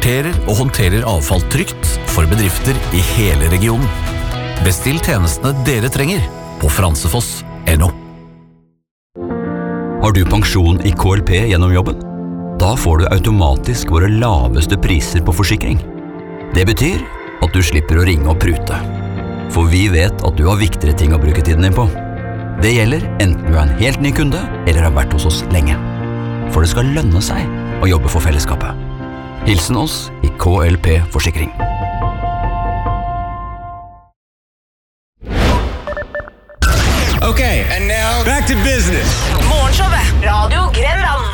sorterer og håndterer avfall trygt for bedrifter i hele regionen. Bestill tjenestene dere trenger på fransefoss.no. Har du pensjon i KLP gjennom jobben? Da får du automatisk våre laveste priser på forsikring. Det betyr at du slipper å ringe og prute. For vi vet at du har viktigere ting å bruke tiden din på. Det gjelder enten du er en helt ny kunde eller har vært hos oss lenge. For det skal lønne seg å jobbe for fellesskapet. Hilsen oss i KLP Forsikring. Okay, and now back to business. Morgenshowet, Radio Grenland.